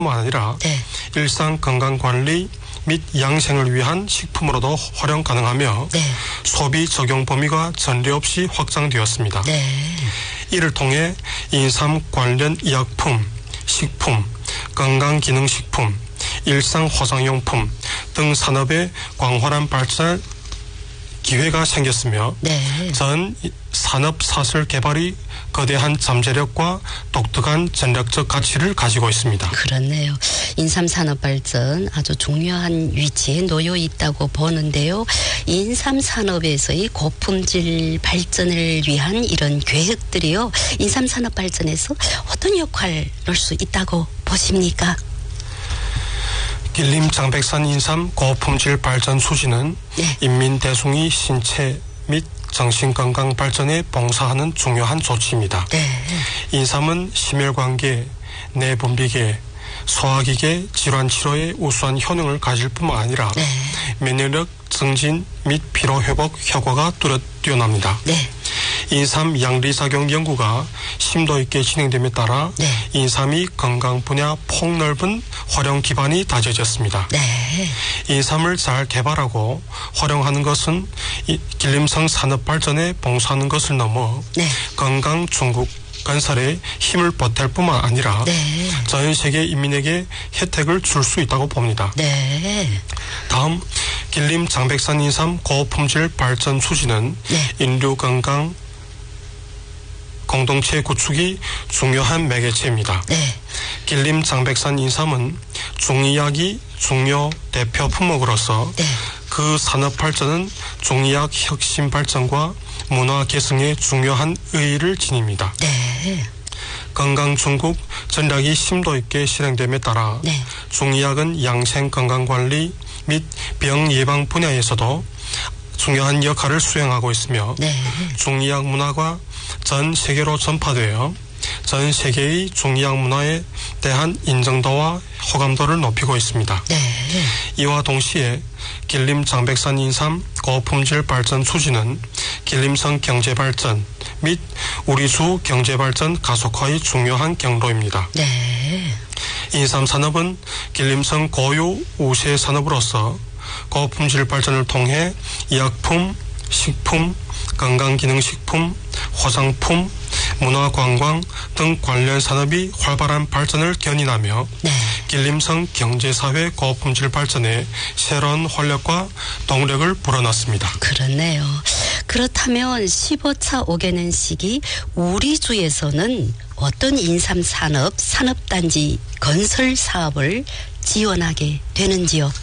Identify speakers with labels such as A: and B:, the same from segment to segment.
A: 뿐만 아니라
B: 네.
A: 일상 건강관리 및 양생을 위한 식품으로도 활용 가능하며
B: 네.
A: 소비 적용 범위가 전례 없이 확장되었습니다.
B: 네.
A: 이를 통해 인삼 관련 의약품, 식품, 건강기능식품, 일상 화장용품 등 산업의 광활한 발전 기회가 생겼으며
B: 네.
A: 전 산업 사슬 개발이 거대한 잠재력과 독특한 전략적 가치를 가지고 있습니다.
B: 그렇네요. 인삼 산업 발전 아주 중요한 위치에 놓여 있다고 보는데요. 인삼 산업에서의 고품질 발전을 위한 이런 계획들이요. 인삼 산업 발전에서 어떤 역할을 할 수 있다고 보십니까?
A: 길림 장백산 인삼 고품질 발전 수지는
B: 네.
A: 인민 대중의 신체 및 정신건강 발전에 봉사하는 중요한 조치입니다.
B: 네.
A: 인삼은 심혈관계, 내분비계, 소화기계 질환 치료에 우수한 효능을 가질 뿐만 아니라
B: 네.
A: 면역력 증진 및 피로회복 효과가 뛰어납니다.
B: 네.
A: 인삼 양리작용 연구가 심도 있게 진행됨에 따라
B: 네.
A: 인삼이 건강 분야 폭넓은 활용 기반이 다져졌습니다.
B: 네.
A: 인삼을 잘 개발하고 활용하는 것은 길림성 산업 발전에 봉사하는 것을 넘어
B: 네.
A: 건강 중국 건설에 힘을 보탤 뿐만 아니라
B: 네.
A: 전 세계 인민에게 혜택을 줄 수 있다고 봅니다.
B: 네.
A: 다음 길림 장백산 인삼 고품질 발전 추진은
B: 네.
A: 인류 건강 공동체 구축이 중요한 매개체입니다.
B: 네.
A: 길림 장백산 인삼은 중의약이 중요 대표 품목으로서
B: 네.
A: 그 산업 발전은 중의약 혁신 발전과 문화 계승에 중요한 의의를 지닙니다.
B: 네.
A: 건강 중국 전략이 심도 있게 실행됨에 따라
B: 네.
A: 중의약은 양생 건강관리 및 병 예방 분야에서도 중요한 역할을 수행하고 있으며
B: 네.
A: 중의약 문화가 전 세계로 전파되어 전 세계의 중의약 문화에 대한 인정도와 호감도를 높이고 있습니다.
B: 네.
A: 이와 동시에 길림 장백산 인삼 고품질 발전 추진은 길림성 경제발전 및 우리수 경제발전 가속화의 중요한 경로입니다.
B: 네.
A: 인삼 산업은 길림성 고유 우세 산업으로서 고품질 발전을 통해 의약품, 식품, 건강기능식품, 화장품, 문화관광 등 관련 산업이 활발한 발전을 견인하며
B: 네.
A: 길림성 경제사회 고품질 발전에 새로운 활력과 동력을 불어넣습니다.
B: 그렇네요. 그렇다면 15차 5개년 시기 우리 주에서는 어떤 인삼 산업, 산업단지 건설 사업을 지원하게 되는지요?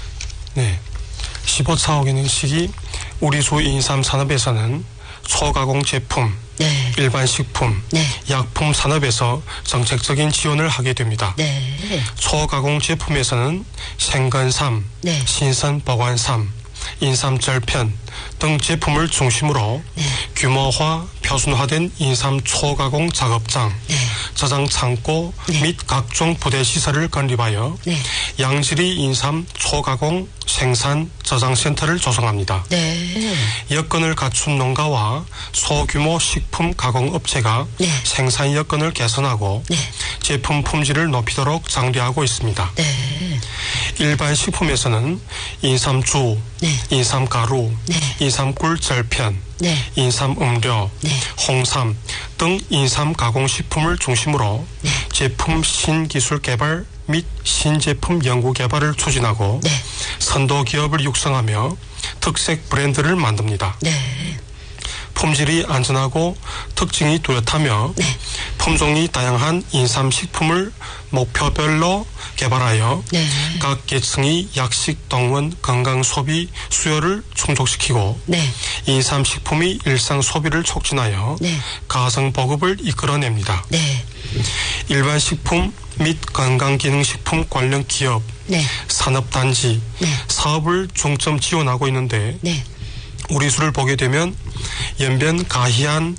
A: 네. 15차 5개년 시기 우리 주 인삼 산업에서는 초가공 제품,
B: 네.
A: 일반 식품,
B: 네.
A: 약품 산업에서 정책적인 지원을 하게 됩니다.
B: 네.
A: 초가공 제품에서는 생건삼,
B: 네.
A: 신선 보관삼, 인삼 절편 등 제품을 중심으로
B: 네.
A: 규모화, 표준화된 인삼 초가공 작업장,
B: 네.
A: 저장 창고
B: 네.
A: 및 각종 부대 시설을 건립하여
B: 네.
A: 양질의 인삼 초가공 생산 저장센터를 조성합니다.
B: 네.
A: 여건을 갖춘 농가와 소규모 식품 가공업체가
B: 네.
A: 생산 여건을 개선하고
B: 네.
A: 제품 품질을 높이도록 장려하고 있습니다.
B: 네.
A: 일반 식품에서는 인삼주,
B: 네.
A: 인삼가루,
B: 네.
A: 인삼꿀 절편,
B: 네.
A: 인삼 음료,
B: 네.
A: 홍삼 등 인삼 가공식품을 중심으로
B: 네.
A: 제품 신기술 개발 및 신제품 연구 개발을 추진하고
B: 네.
A: 선도 기업을 육성하며 특색 브랜드를 만듭니다.
B: 네.
A: 품질이 안전하고 특징이 뚜렷하며
B: 네.
A: 품종이 다양한 인삼 식품을 목표별로 개발하여
B: 네.
A: 각 계층의 약식 동원 건강 소비 수요를 충족시키고
B: 네.
A: 인삼 식품이 일상 소비를 촉진하여
B: 네.
A: 가성 보급을 이끌어냅니다.
B: 네.
A: 일반 식품 및 건강기능식품 관련 기업,
B: 네.
A: 산업단지,
B: 네.
A: 사업을 중점 지원하고 있는데
B: 네.
A: 우리 수를 보게 되면 연변 가희안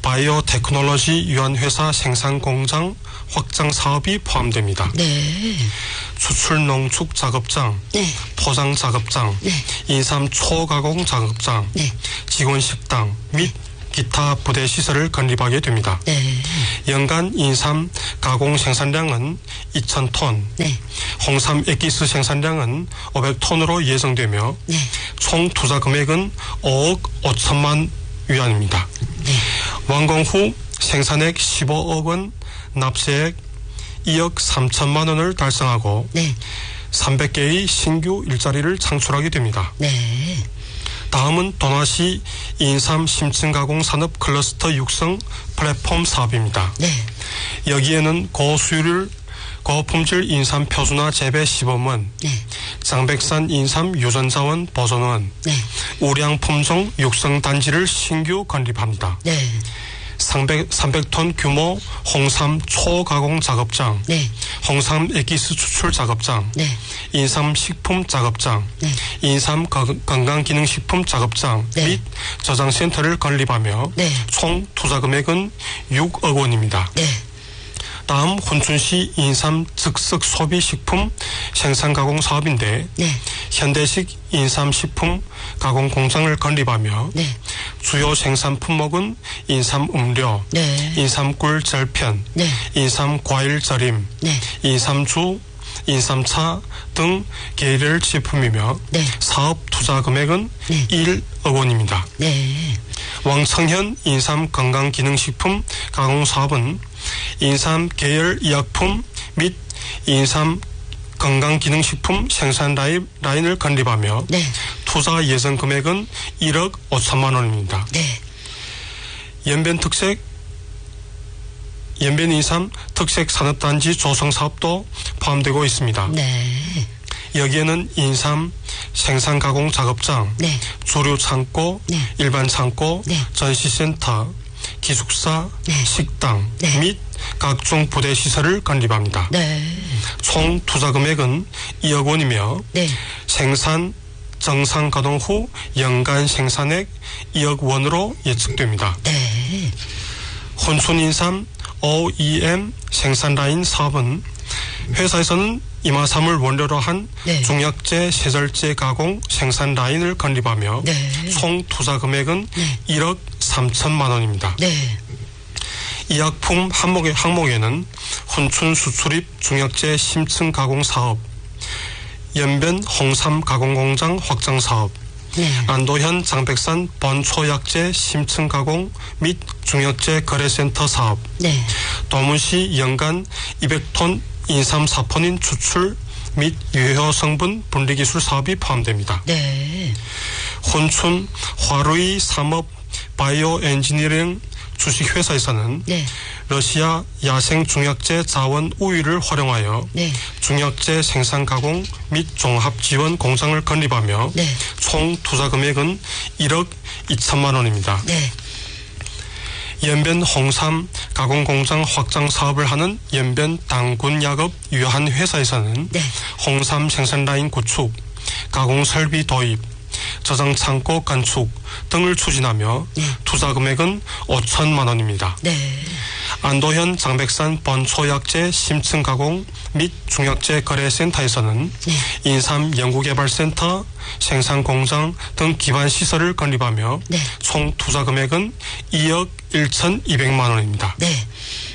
A: 바이오테크놀로지 유한회사 생산공장 확장 사업이 포함됩니다.
B: 네.
A: 수출 농축 작업장,
B: 네.
A: 포장 작업장,
B: 네.
A: 인삼 초가공 작업장,
B: 네.
A: 직원 식당 및 기타 부대 시설을 건립하게 됩니다.
B: 네.
A: 연간 인삼 가공 생산량은 2,000톤,
B: 네.
A: 홍삼 액기스 생산량은 500톤으로 예정되며
B: 네.
A: 총 투자 금액은 5억 5천만 위안입니다.
B: 네.
A: 완공 후 생산액 15억 원, 납세액 2억 3천만 원을 달성하고
B: 네.
A: 300개의 신규 일자리를 창출하게 됩니다.
B: 네.
A: 다음은 도나시 인삼 심층 가공 산업 클러스터 육성 플랫폼 사업입니다.
B: 네.
A: 여기에는 고수율 고품질 인삼 표준화 재배 시범원,
B: 네.
A: 장백산 인삼 유전자원 보존원,
B: 네.
A: 우량 품종 육성 단지를 신규 건립합니다.
B: 네.
A: 300톤 규모 홍삼 초가공 작업장,
B: 네.
A: 홍삼 액기스 추출 작업장,
B: 네.
A: 인삼 식품 작업장,
B: 네.
A: 인삼 건강기능식품 작업장
B: 네.
A: 및 저장센터를 건립하며
B: 네.
A: 총 투자 금액은 6억 원입니다.
B: 네.
A: 다음 혼춘시 인삼 즉석 소비식품 생산가공 사업인데
B: 네.
A: 현대식 인삼식품 가공 공장을 건립하며
B: 네.
A: 주요 생산 품목은 인삼 음료,
B: 네.
A: 인삼꿀 절편,
B: 네.
A: 인삼 과일 절임,
B: 네.
A: 인삼주, 인삼차 등 계열 제품이며
B: 네.
A: 사업 투자 금액은
B: 네.
A: 1억 원입니다.
B: 네.
A: 왕청현 인삼 건강기능식품 가공 사업은 인삼 계열 의약품 및 인삼 건강기능식품 생산 라인을 건립하며
B: 네.
A: 투자 예정 금액은 1억 5천만 원입니다.
B: 네.
A: 연변 인삼 특색 산업단지 조성 사업도 포함되고 있습니다.
B: 네.
A: 여기에는 인삼 생산 가공 작업장,
B: 네.
A: 주류 창고,
B: 네.
A: 일반 창고,
B: 네.
A: 전시센터, 기숙사,
B: 네.
A: 식당
B: 네.
A: 및 각종 부대 시설을 건립합니다.
B: 네.
A: 총 투자 금액은 2억 원이며
B: 네.
A: 생산 정상 가동 후 연간 생산액 2억 원으로 예측됩니다.
B: 네.
A: 혼순인삼 OEM 생산 라인 사업은 회사에서는 이마삼을 원료로 한
B: 네.
A: 중약제 세절제 가공 생산 라인을 건립하며
B: 네.
A: 총 투자 금액은
B: 네.
A: 1억 3천만 원입니다.
B: 네.
A: 이 약품 항목에는 혼춘 수출입 중약제 심층 가공 사업, 연변 홍삼 가공 공장 확장 사업,
B: 네.
A: 안도현 장백산 번초약제 심층 가공 및 중약제 거래센터 사업,
B: 네.
A: 도문시 연간 200톤 인삼 사포닌 추출 및 유효 성분 분리기술 사업이 포함됩니다.
B: 네.
A: 혼춘 화루이 산업 바이오 엔지니어링 주식회사에서는
B: 네.
A: 러시아 야생 중약제 자원 우위를 활용하여
B: 네.
A: 중약제 생산 가공 및 종합 지원 공장을 건립하며
B: 네.
A: 총 투자 금액은 1억 2천만 원입니다.
B: 네.
A: 연변 홍삼 가공 공장 확장 사업을 하는 연변 당군야급 유한 회사에서는
B: 네.
A: 홍삼 생산 라인 구축, 가공 설비 도입, 저장 창고 건축 등을 추진하며
B: 네.
A: 투자 금액은 5천만 원입니다.
B: 네.
A: 안도현 장백산 번초약제 심층 가공 및 중약제 거래센터에서는
B: 네.
A: 인삼 연구개발센터, 생산공장 등 기반 시설을 건립하며
B: 네.
A: 총 투자 금액은 2억 1,200만 원입니다.
B: 네.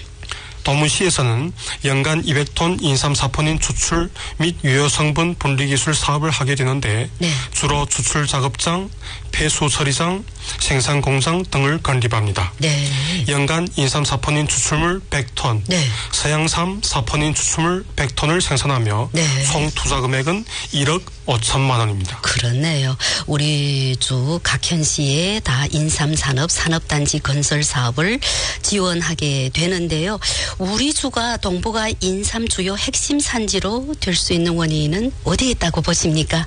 A: 도문시에서는 연간 200톤 인삼 사포닌 추출 및 유효 성분 분리기술 사업을 하게 되는데
B: 네.
A: 주로 추출 작업장, 폐수 처리장, 생산 공장 등을 건립합니다.
B: 네.
A: 연간 인삼 사포닌 추출물 100톤,
B: 네.
A: 서양삼 사포닌 추출물 100톤을 생산하며
B: 네.
A: 총 투자 금액은 1억 5천만 원입니다.
B: 그렇네요. 우리 주 각현시에 다 인삼산업 산업단지 건설 사업을 지원하게 되는데요. 우리 주가 동북아 인삼 주요 핵심 산지로 될 수 있는 원인은 어디에 있다고 보십니까?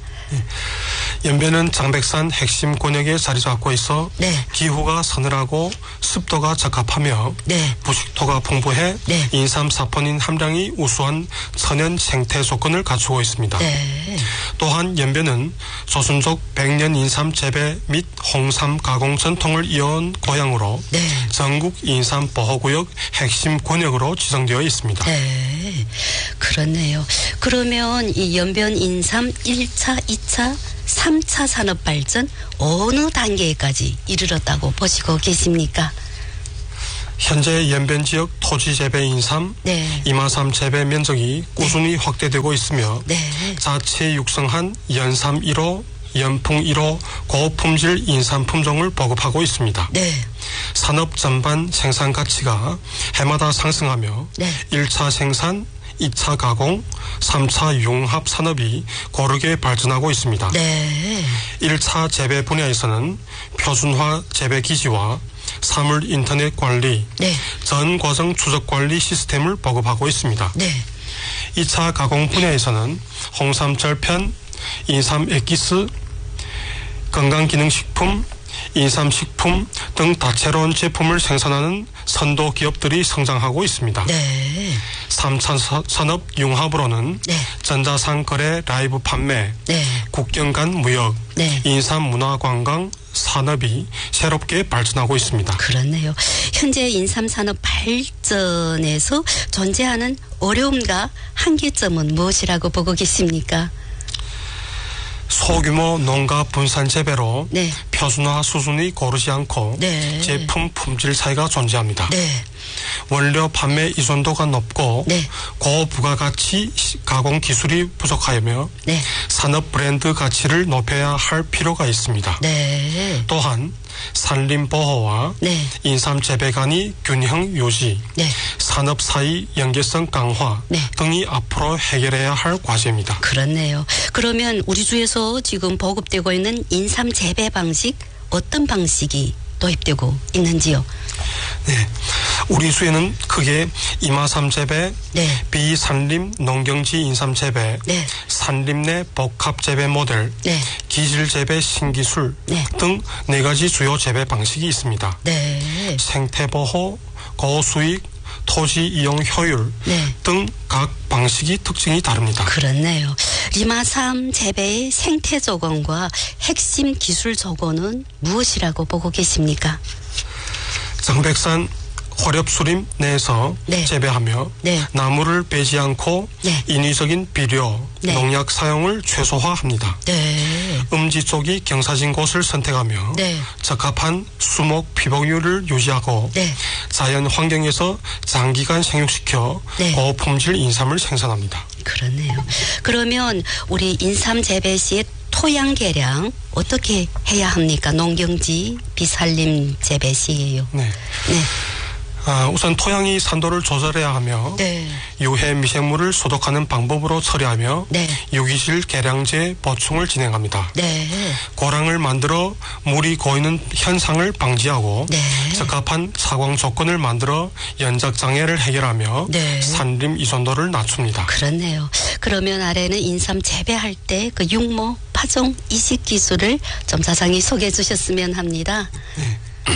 A: 연변은 장백산 핵심 권역에 자리 잡고 있어
B: 네.
A: 기후가 서늘하고 습도가 적합하며
B: 네.
A: 부식토가 풍부해
B: 네.
A: 인삼 사포닌 함량이 우수한 천연 생태 조건을 갖추고 있습니다.
B: 네.
A: 또한 연변은 조선족 100년 인삼 재배 및 홍삼 가공 전통을 이어온 고향으로
B: 네.
A: 전국 인삼 보호구역 핵심 권역으로 지정되어 있습니다.
B: 네. 그렇네요. 그러면 이 연변 인삼 1차, 2차 3차 산업 발전 어느 단계까지 이르렀다고 보시고 계십니까?
A: 현재 연변 지역 토지 재배 인삼,
B: 네.
A: 이마삼 재배 면적이 꾸준히 확대되고 있으며
B: 네.
A: 자체 육성한 연삼 1호, 연풍 1호 고품질 인삼 품종을 보급하고 있습니다.
B: 네.
A: 산업 전반 생산 가치가 해마다 상승하며
B: 네.
A: 1차 생산, 2차 가공, 3차 융합 산업이 고르게 발전하고 있습니다.
B: 네.
A: 1차 재배 분야에서는 표준화 재배 기지와 사물 인터넷 관리,
B: 네.
A: 전 과정 추적 관리 시스템을 보급하고 있습니다.
B: 네.
A: 2차 가공 분야에서는 홍삼 절편, 인삼 액기스, 건강기능식품, 인삼식품 등 다채로운 제품을 생산하는 선도 기업들이 성장하고 있습니다.
B: 네.
A: 3차 산업 융합으로는
B: 네.
A: 전자상 거래 라이브 판매,
B: 네.
A: 국경 간 무역,
B: 네.
A: 인삼 문화관광 산업이 새롭게 발전하고 있습니다.
B: 그렇네요. 현재 인삼산업 발전에서 존재하는 어려움과 한계점은 무엇이라고 보고 계십니까?
A: 소규모 농가 분산 재배로
B: 네.
A: 표준화 수준이 고르지 않고
B: 네.
A: 제품 품질 차이가 존재합니다.
B: 네.
A: 원료 판매 의존도가 높고
B: 네.
A: 고부가가치 가공 기술이 부족하며
B: 네.
A: 산업 브랜드 가치를 높여야 할 필요가 있습니다.
B: 네.
A: 또한 산림 보호와
B: 네.
A: 인삼 재배 간의 균형 유지,
B: 네.
A: 산업 사이 연계성 강화
B: 네.
A: 등이 앞으로 해결해야 할 과제입니다.
B: 그렇네요. 그러면 우리 주에서 지금 보급되고 있는 인삼 재배 방식 어떤 방식이 도입되고 있는지요?
A: 네, 우리 수에는 크게 이마삼 재배,
B: 네.
A: 비산림 농경지 인삼 재배,
B: 네.
A: 산림 내 복합 재배 모델,
B: 네.
A: 기질 재배 신기술
B: 네.
A: 등 4가지 주요 재배 방식이 있습니다.
B: 네.
A: 생태 보호, 고수익, 토지 이용 효율
B: 네.
A: 등 각 방식이 특징이 다릅니다.
B: 그렇네요. 리마삼 재배의 생태 조건과 핵심 기술 조건은 무엇이라고 보고 계십니까?
A: 정백산 화렵수림 내에서
B: 네.
A: 재배하며
B: 네.
A: 나무를 베지 않고
B: 네.
A: 인위적인 비료,
B: 네.
A: 농약 사용을 최소화합니다.
B: 네.
A: 음지 쪽이 경사진 곳을 선택하며
B: 네.
A: 적합한 수목 피복률을 유지하고
B: 네.
A: 자연 환경에서 장기간 생육시켜
B: 네.
A: 고품질 인삼을 생산합니다.
B: 그렇네요. 그러면 우리 인삼 재배 시에 토양 개량 어떻게 해야 합니까? 농경지 비산림 재배 시에요.
A: 네.
B: 네.
A: 우선 토양이 산도를 조절해야 하며
B: 네.
A: 유해 미생물을 소독하는 방법으로 처리하며
B: 네.
A: 유기질 계량제 보충을 진행합니다.
B: 네.
A: 고랑을 만들어 물이 고이는 현상을 방지하고
B: 네.
A: 적합한 사광 조건을 만들어 연작 장애를 해결하며
B: 네.
A: 산림 의존도를 낮춥니다.
B: 그렇네요. 그러면 아래는 인삼 재배할 때 그 육모 파종 이식 기술을 좀 자세히 소개해 주셨으면 합니다.
A: 네.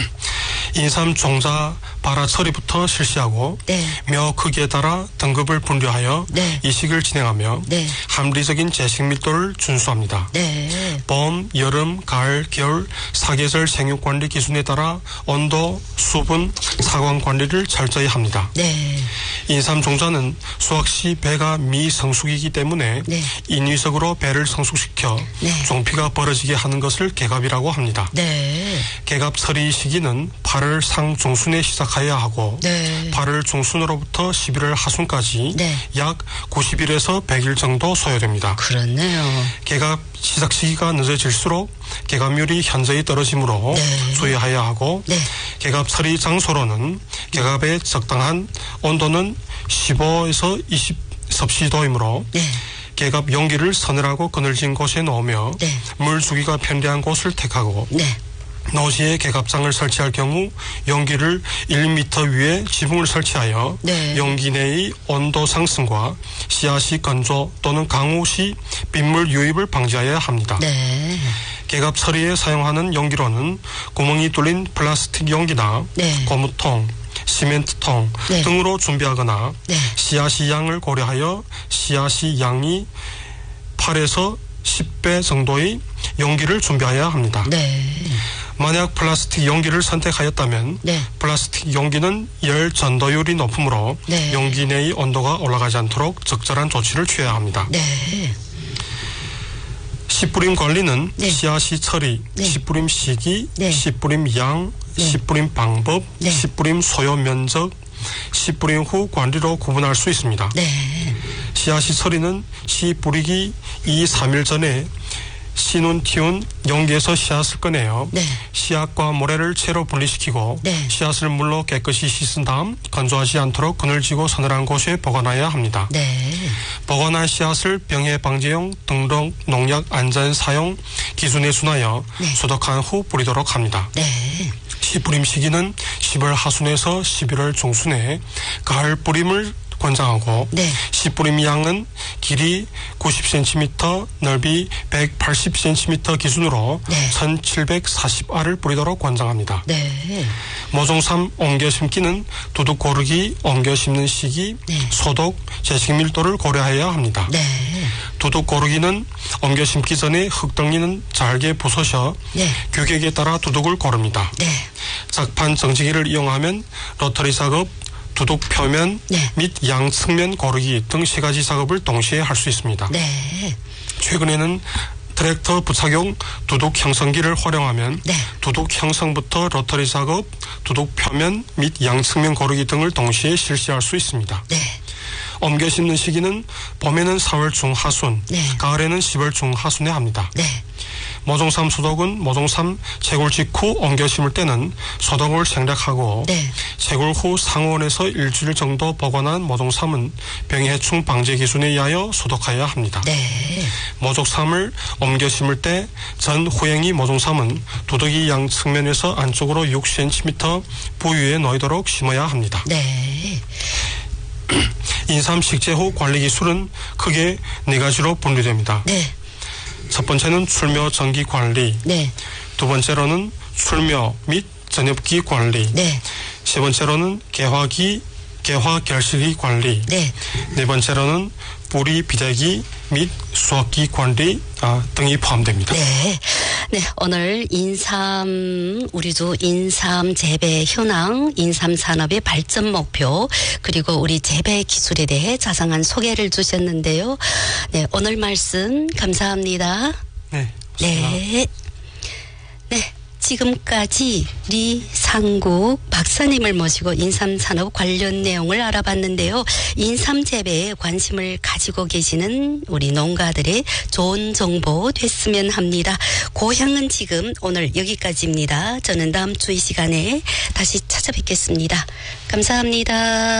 A: 인삼 종자 발화 처리부터 실시하고
B: 네.
A: 묘 크기에 따라 등급을 분류하여
B: 네.
A: 이식을 진행하며
B: 네.
A: 합리적인 재식 밀도를 준수합니다.
B: 네.
A: 봄, 여름, 가을, 겨울 4계절 생육 관리 기준에 따라 온도, 수분, 사광 관리를 철저히 합니다.
B: 네.
A: 인삼 종자는 수확 시 배가 미성숙이기 때문에
B: 네.
A: 인위적으로 배를 성숙시켜
B: 네.
A: 종피가 벌어지게 하는 것을 개갑이라고 합니다.
B: 네.
A: 개갑 처리 시기는 8월 상중순에 시작해야 하고
B: 네.
A: 8월 중순으로부터 11월 하순까지
B: 네.
A: 약 90일에서 100일 정도 소요됩니다.
B: 그렇네요.
A: 개갑 시작 시기가 늦어질수록 개갑률이 현저히 떨어지므로
B: 네.
A: 주의해야 하고
B: 네.
A: 개갑 처리 장소로는 개갑의 적당한 온도는 15에서 20 섭씨도이므로
B: 네.
A: 개갑 용기를 서늘하고 그늘진 곳에 놓으며
B: 네.
A: 물 주기가 편리한 곳을 택하고
B: 네.
A: 노지에 개갑장을 설치할 경우 용기를 1m 위에 지붕을 설치하여
B: 네.
A: 용기 내의 온도 상승과 씨앗이 건조 또는 강우 시 빗물 유입을 방지해야 합니다.
B: 네.
A: 개갑 처리에 사용하는 용기로는 구멍이 뚫린 플라스틱 용기나
B: 네.
A: 고무통, 시멘트통
B: 네.
A: 등으로 준비하거나
B: 네.
A: 씨앗이 양을 고려하여 씨앗이 양이 8에서 10배 정도의 용기를 준비해야 합니다.
B: 네.
A: 만약 플라스틱 용기를 선택하였다면
B: 네.
A: 플라스틱 용기는 열 전도율이 높으므로
B: 네.
A: 용기 내의 온도가 올라가지 않도록 적절한 조치를 취해야 합니다.
B: 네.
A: 씨뿌림 관리는
B: 네.
A: 씨앗이 처리,
B: 네.
A: 씨뿌림 시기,
B: 네.
A: 씨뿌림 양,
B: 네.
A: 씨뿌림 방법,
B: 네.
A: 씨뿌림 소요 면적, 씨뿌림 후 관리로 구분할 수 있습니다.
B: 네.
A: 씨앗이 처리는 씨 뿌리기 2-3일 전에 씨눈 티운 용기에서 씨앗을 꺼내요.
B: 네.
A: 씨앗과 모래를 채로 분리시키고
B: 네.
A: 씨앗을 물로 깨끗이 씻은 다음 건조하지 않도록 그늘지고 서늘한 곳에 보관해야 합니다.
B: 네.
A: 보관한 씨앗을 병해 방지용 등록 농약 안전 사용 기준에 준하여
B: 네.
A: 소독한 후 뿌리도록 합니다.
B: 네.
A: 씨 뿌림 시기는 10월 하순에서 11월 중순에 가을 뿌림을 권장하고
B: 네.
A: 씨 뿌림 양은 길이 90cm, 넓이 180cm 기준으로
B: 네.
A: 1740알을 뿌리도록 권장합니다.
B: 네.
A: 모종삼 옮겨 심기는 두둑 고르기, 옮겨 심는 시기,
B: 네.
A: 소독, 재식 밀도를 고려해야 합니다.
B: 네.
A: 두둑 고르기는 옮겨 심기 전에 흙덩이는 잘게 부서셔
B: 네.
A: 규격에 따라 두둑을 고릅니다.
B: 네.
A: 작판 정지기를 이용하면 로터리 작업, 두둑 표면
B: 네.
A: 및 양 측면 고르기 등 3가지 작업을 동시에 할 수 있습니다.
B: 네.
A: 최근에는 트랙터 부착용 두둑 형성기를 활용하면
B: 네.
A: 두둑 형성부터 로터리 작업, 두둑 표면 및 양 측면 고르기 등을 동시에 실시할 수 있습니다.
B: 네.
A: 옮겨 심는 시기는 봄에는 4월 중하순,
B: 네.
A: 가을에는 10월 중하순에 합니다.
B: 네.
A: 모종삼 소독은 모종삼 채굴 직후 옮겨 심을 때는 소독을 생략하고
B: 네.
A: 채굴 후 상온에서 일주일 정도 보관한 모종삼은 병해충 방제 기준에 의하여 소독해야 합니다.
B: 네.
A: 모종삼을 옮겨 심을 때 전 후행이 모종삼은 두둑이 양 측면에서 안쪽으로 6cm 부위에 놓이도록 심어야 합니다.
B: 네.
A: 인삼 식재 후 관리 기술은 크게 4가지로 분류됩니다.
B: 네.
A: 첫 번째는 출묘 정기 관리,
B: 네.
A: 두 번째로는 출묘 및 전엽기 관리,
B: 네.
A: 세 번째로는 개화 결실기 관리,
B: 네.
A: 네 번째로는 뿌리 비대기 및 수확기 관리 등이 포함됩니다.
B: 네. 네. 오늘 인삼, 우리도 인삼 재배 현황, 인삼 산업의 발전 목표, 그리고 우리 재배 기술에 대해 자상한 소개를 주셨는데요. 네. 오늘 말씀 감사합니다.
A: 네.
B: 네. 네. 지금까지 리상국 박사님을 모시고 인삼 산업 관련 내용을 알아봤는데요. 인삼 재배에 관심을 가지고 계시는 우리 농가들의 좋은 정보 됐으면 합니다. 고향은 지금 오늘 여기까지입니다. 저는 다음 주 이 시간에 다시 찾아뵙겠습니다. 감사합니다.